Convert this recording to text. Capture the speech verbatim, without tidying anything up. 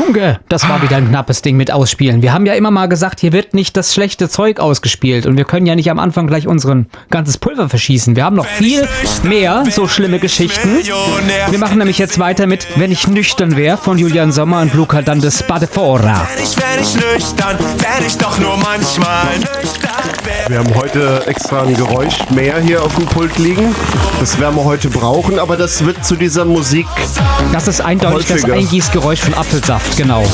Junge, das war wieder ein knappes Ding mit Ausspielen. Wir haben ja immer mal gesagt, hier wird nicht das schlechte Zeug ausgespielt. Und wir können ja nicht am Anfang gleich unseren ganzes Pulver verschießen. Wir haben noch viel mehr so schlimme Geschichten. Wir machen nämlich jetzt weiter mit Wenn ich nüchtern wäre von Julian Sommer und Luca Dande Spadefora. Wenn ich, wenn ich nüchtern, wenn ich doch nur manchmal nüchtern wäre. Wir haben heute extra ein Geräusch mehr hier auf dem Pult liegen. Das werden wir heute brauchen, aber das wird zu dieser Musik Das ist eindeutig häufiger. das Eingießgeräusch von Apfelsaft, genau.